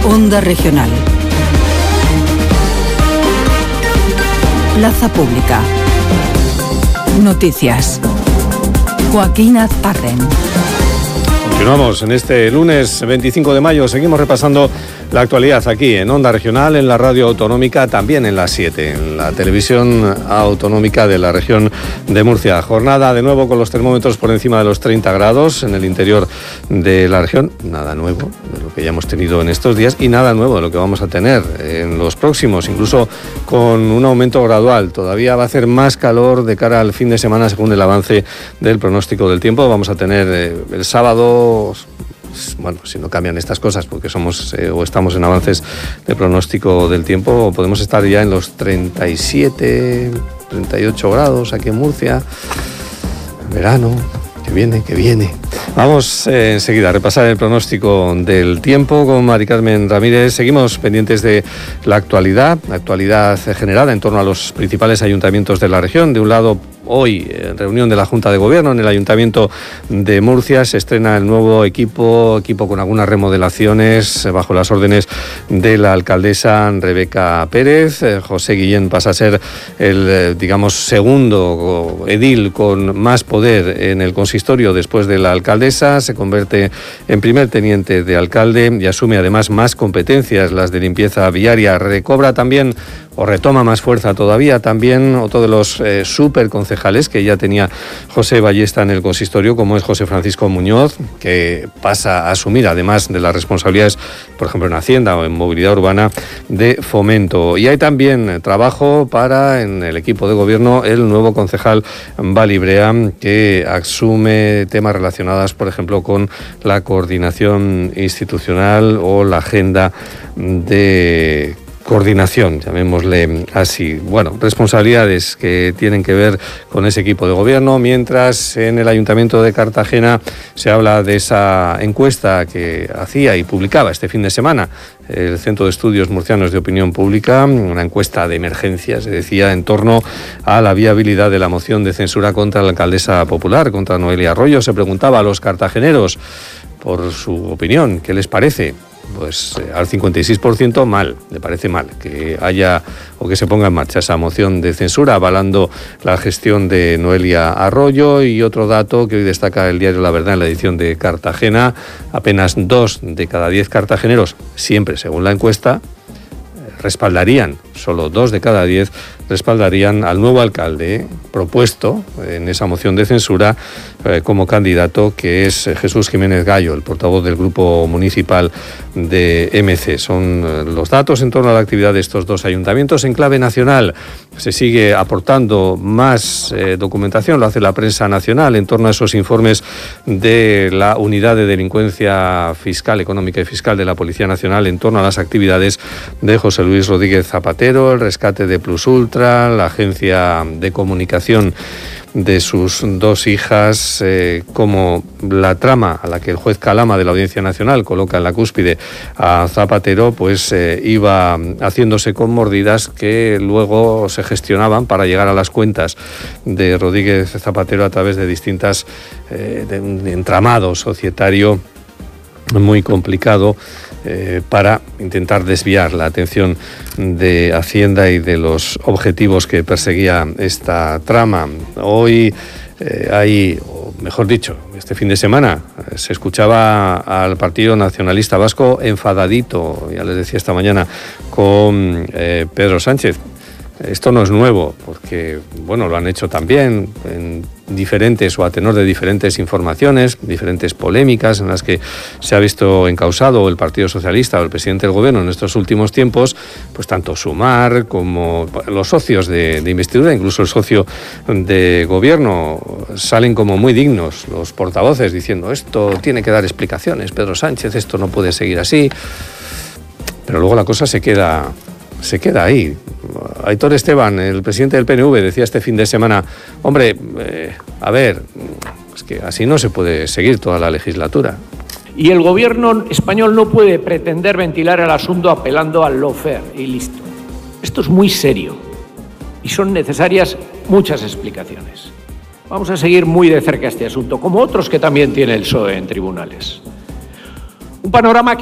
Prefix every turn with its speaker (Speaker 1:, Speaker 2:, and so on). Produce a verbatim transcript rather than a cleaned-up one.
Speaker 1: Onda Regional. Plaza Pública. Noticias. Joaquín Azparren.
Speaker 2: Continuamos en este lunes veinticinco de mayo. Seguimos repasando la actualidad aquí en Onda Regional, en la radio autonómica, también en la siete, en la televisión autonómica de la región de Murcia. Jornada de nuevo con los termómetros por encima de los treinta grados en el interior de la región. Nada nuevo de lo que ya hemos tenido en estos días y nada nuevo de lo que vamos a tener en los próximos, incluso con un aumento gradual. Todavía va a hacer más calor de cara al fin de semana según el avance del pronóstico del tiempo. Vamos a tener eh, el sábado... Bueno, si no cambian estas cosas, porque somos eh, o estamos en avances de pronóstico del tiempo, podemos estar ya en los treinta y siete, treinta y ocho grados aquí en Murcia. Verano, que viene, que viene. Vamos eh, enseguida a repasar el pronóstico del tiempo con Mari Carmen Ramírez. Seguimos pendientes de la actualidad, la actualidad generada en torno a los principales ayuntamientos de la región. De un lado, hoy, en reunión de la Junta de Gobierno en el Ayuntamiento de Murcia, se estrena el nuevo equipo, equipo con algunas remodelaciones bajo las órdenes de la alcaldesa Rebeca Pérez. José Guillén pasa a ser el, digamos, segundo edil con más poder en el consistorio después de la alcaldesa. Se convierte en primer teniente de alcalde y asume además más competencias, las de limpieza viaria. Recobra también o retoma más fuerza todavía también otro de los eh, superconcejales que ya tenía José Ballesta en el consistorio, como es José Francisco Muñoz, que pasa a asumir, además de las responsabilidades, por ejemplo, en Hacienda o en Movilidad Urbana, de Fomento. Y hay también trabajo para, en el equipo de gobierno, el nuevo concejal Vali Brea, que asume temas relacionados, por ejemplo, con la coordinación institucional o la agenda de coordinación, llamémosle así. Bueno, responsabilidades que tienen que ver con ese equipo de gobierno, mientras en el Ayuntamiento de Cartagena se habla de esa encuesta que hacía y publicaba este fin de semana el Centro de Estudios Murcianos de Opinión Pública, una encuesta de emergencia, se decía, en torno a la viabilidad de la moción de censura contra la alcaldesa popular, contra Noelia Arroyo. Se preguntaba a los cartageneros por su opinión, ¿qué les parece? Pues eh, al cincuenta y seis por ciento mal, le parece mal que haya o que se ponga en marcha esa moción de censura avalando la gestión de Noelia Arroyo. Y otro dato que hoy destaca el diario La Verdad en la edición de Cartagena: apenas dos de cada diez cartageneros, siempre según la encuesta, respaldarían, solo dos de cada diez respaldarían al nuevo alcalde propuesto en esa moción de censura eh, como candidato, que es Jesús Jiménez Gallo, el portavoz del Grupo Municipal de M C. Son eh, los datos en torno a la actividad de estos dos ayuntamientos. En clave nacional se sigue aportando más eh, documentación, lo hace la prensa nacional, en torno a esos informes de la Unidad de Delincuencia Fiscal, Económica y Fiscal de la Policía Nacional, en torno a las actividades de José Luis Rodríguez Zapatero, el rescate de Plus Ultra, la agencia de comunicación de sus dos hijas, eh, como la trama a la que el juez Calama de la Audiencia Nacional coloca en la cúspide a Zapatero, pues eh, iba haciéndose con mordidas que luego se gestionaban para llegar a las cuentas de Rodríguez Zapatero a través de distintas eh, de un entramado societario muy complicado eh, para intentar desviar la atención de Hacienda y de los objetivos que perseguía esta trama. Hoy eh, hay, o mejor dicho, este fin de semana eh, se escuchaba al Partido Nacionalista Vasco enfadadito, ya les decía esta mañana, con eh, Pedro Sánchez. Esto no es nuevo, porque bueno, lo han hecho también en diferentes o a tenor de diferentes informaciones, diferentes polémicas en las que se ha visto encausado el Partido Socialista o el presidente del Gobierno en estos últimos tiempos, pues tanto Sumar como los socios de, de investidura, incluso el socio de Gobierno, salen como muy dignos los portavoces diciendo esto tiene que dar explicaciones, Pedro Sánchez, esto no puede seguir así, pero luego la cosa se queda... se queda ahí. Aitor Esteban, el presidente del P N V, decía este fin de semana, hombre, eh, a ver, es que así no se puede seguir toda la legislatura.
Speaker 3: Y el gobierno español no puede pretender ventilar el asunto apelando al lawfare y listo. Esto es muy serio y son necesarias muchas explicaciones. Vamos a seguir muy de cerca este asunto, como otros que también tiene el P S O E en tribunales. Un panorama que